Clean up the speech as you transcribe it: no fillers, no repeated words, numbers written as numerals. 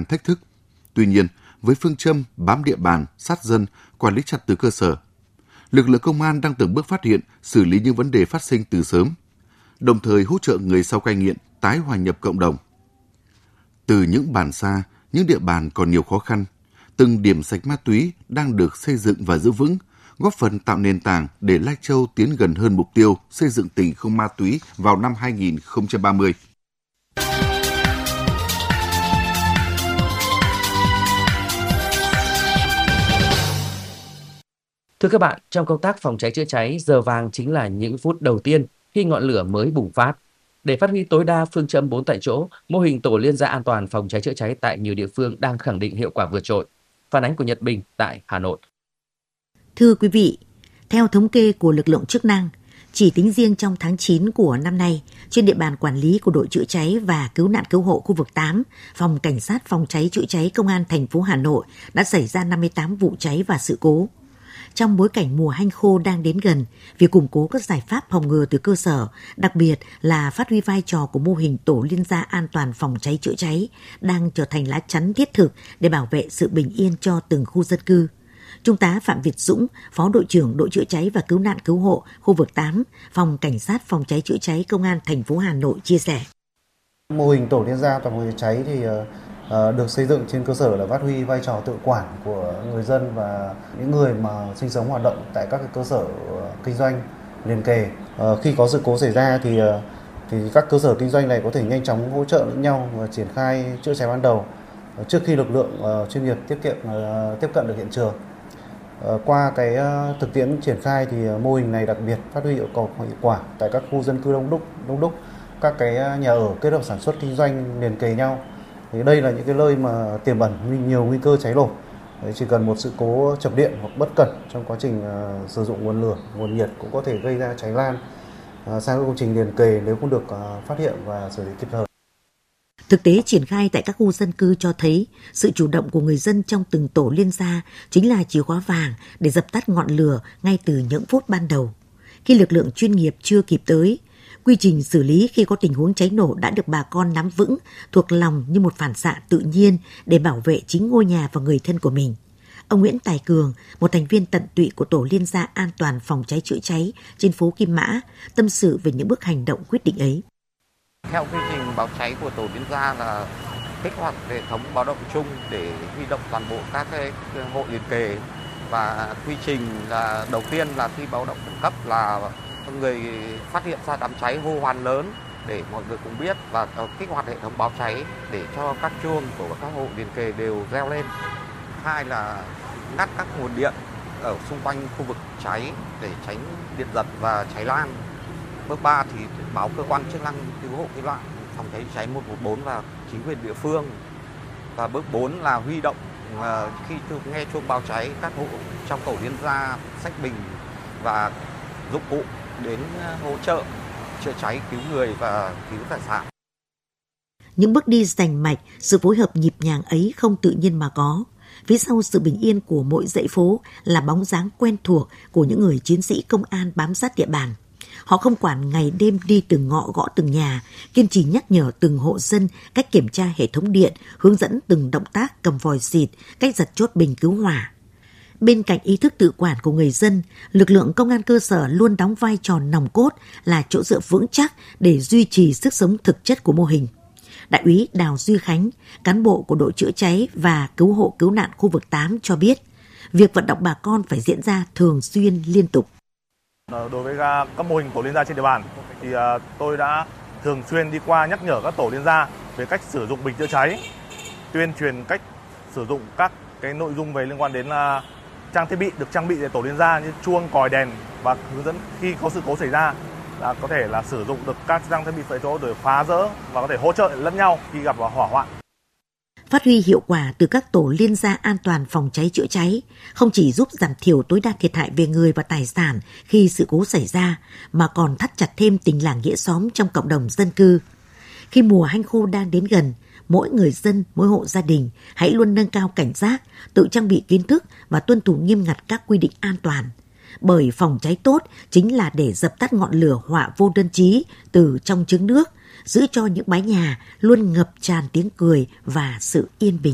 khăn thách thức. Tuy nhiên, với phương châm bám địa bàn, sát dân, quản lý chặt từ cơ sở, lực lượng công an đang từng bước phát hiện, xử lý những vấn đề phát sinh từ sớm, đồng thời hỗ trợ người sau cai nghiện tái hòa nhập cộng đồng. Từ những bản xa, những địa bàn còn nhiều khó khăn, từng điểm sạch ma túy đang được xây dựng và giữ vững, góp phần tạo nền tảng để Lai Châu tiến gần hơn mục tiêu xây dựng tỉnh không ma túy vào năm 2030. Thưa các bạn, trong công tác phòng cháy chữa cháy, giờ vàng chính là những phút đầu tiên khi ngọn lửa mới bùng phát. Để phát huy tối đa phương châm 4 tại chỗ, mô hình tổ liên gia an toàn phòng cháy chữa cháy tại nhiều địa phương đang khẳng định hiệu quả vượt trội. Phản ánh của Nhật Bình tại Hà Nội. Thưa quý vị, theo thống kê của lực lượng chức năng, chỉ tính riêng trong tháng 9 của năm nay, trên địa bàn quản lý của đội chữa cháy và cứu nạn cứu hộ khu vực 8, Phòng Cảnh sát phòng cháy chữa cháy Công an thành phố Hà Nội đã xảy ra 58 vụ cháy và sự cố. Trong bối cảnh mùa hanh khô đang đến gần, việc củng cố các giải pháp phòng ngừa từ cơ sở, đặc biệt là phát huy vai trò của mô hình tổ liên gia an toàn phòng cháy chữa cháy, đang trở thành lá chắn thiết thực để bảo vệ sự bình yên cho từng khu dân cư. Trung tá Phạm Việt Dũng, Phó đội trưởng đội chữa cháy và cứu nạn cứu hộ khu vực 8, Phòng Cảnh sát phòng cháy chữa cháy Công an thành phố Hà Nội chia sẻ. Mô hình tổ liên gia an toàn phòng cháy cháy thì được xây dựng trên cơ sở là phát huy vai trò tự quản của người dân và những người mà sinh sống hoạt động tại các cơ sở kinh doanh liền kề. Khi có sự cố xảy ra thì các cơ sở kinh doanh này có thể nhanh chóng hỗ trợ lẫn nhau và triển khai chữa cháy ban đầu trước khi lực lượng chuyên nghiệp tiếp cận được hiện trường. Qua cái thực tiễn triển khai thì mô hình này đặc biệt phát huy hiệu quả tại các khu dân cư đông đúc, các cái nhà ở kết hợp sản xuất kinh doanh liền kề nhau. Thì đây là những cái nơi mà tiềm ẩn nhiều nguy cơ cháy nổ. Chỉ cần một sự cố chập điện hoặc bất cẩn trong quá trình sử dụng nguồn lửa, nguồn nhiệt cũng có thể gây ra cháy lan sang các công trình liền kề nếu không được phát hiện và xử lý kịp thời. Thực tế triển khai tại các khu dân cư cho thấy sự chủ động của người dân trong từng tổ liên gia chính là chìa khóa vàng để dập tắt ngọn lửa ngay từ những phút ban đầu. Khi lực lượng chuyên nghiệp chưa kịp tới, quy trình xử lý khi có tình huống cháy nổ đã được bà con nắm vững, thuộc lòng như một phản xạ tự nhiên để bảo vệ chính ngôi nhà và người thân của mình. Ông Nguyễn Tài Cường, một thành viên tận tụy của tổ liên gia an toàn phòng cháy chữa cháy trên phố Kim Mã, tâm sự về những bước hành động quyết định ấy. Theo quy trình báo cháy của tổ liên gia là kích hoạt hệ thống báo động chung để huy động toàn bộ các hộ liền kề, và quy trình là đầu tiên là khi báo động khẩn cấp là người phát hiện ra đám cháy hô hoán lớn để mọi người cũng biết và kích hoạt hệ thống báo cháy để cho các chuông của các hộ liền kề đều reo lên. Hai là ngắt các nguồn điện ở xung quanh khu vực cháy để tránh điện giật và cháy lan. Bước 3 thì báo cơ quan chức năng cứu hộ cứu nạn phòng cháy cháy 114 và chính quyền địa phương. Và bước 4 là huy động khi nghe chuông báo cháy các hộ trong tổ liên gia xách bình và dụng cụ đến hỗ trợ chữa cháy, cứu người và cứu tài sản. Những bước đi rành mạch, sự phối hợp nhịp nhàng ấy không tự nhiên mà có. Phía sau sự bình yên của mỗi dãy phố là bóng dáng quen thuộc của những người chiến sĩ công an bám sát địa bàn. Họ không quản ngày đêm đi từng ngõ gõ từng nhà, kiên trì nhắc nhở từng hộ dân cách kiểm tra hệ thống điện, hướng dẫn từng động tác cầm vòi xịt, cách giật chốt bình cứu hỏa. Bên cạnh ý thức tự quản của người dân, lực lượng công an cơ sở luôn đóng vai trò nòng cốt là chỗ dựa vững chắc để duy trì sức sống thực chất của mô hình. Đại úy Đào Duy Khánh, cán bộ của đội chữa cháy và cứu hộ cứu nạn khu vực 8 cho biết, việc vận động bà con phải diễn ra thường xuyên liên tục. Đối với các mô hình tổ liên gia trên địa bàn thì tôi đã thường xuyên đi qua nhắc nhở các tổ liên gia về cách sử dụng bình chữa cháy, tuyên truyền cách sử dụng các cái nội dung về liên quan đến trang thiết bị được trang bị tại tổ liên gia như chuông, còi, đèn, và hướng dẫn khi có sự cố xảy ra là có thể là sử dụng được các trang thiết bị tại chỗ để phá rỡ và có thể hỗ trợ lẫn nhau khi gặp hỏa hoạn. Phát huy hiệu quả từ các tổ liên gia an toàn phòng cháy chữa cháy không chỉ giúp giảm thiểu tối đa thiệt hại về người và tài sản khi sự cố xảy ra, mà còn thắt chặt thêm tình làng nghĩa xóm trong cộng đồng dân cư. Khi mùa hanh khô đang đến gần, mỗi người dân, mỗi hộ gia đình hãy luôn nâng cao cảnh giác, tự trang bị kiến thức và tuân thủ nghiêm ngặt các quy định an toàn. Bởi phòng cháy tốt chính là để dập tắt ngọn lửa họa vô đơn chí từ trong trứng nước, giữ cho những mái nhà luôn ngập tràn tiếng cười và sự yên bình.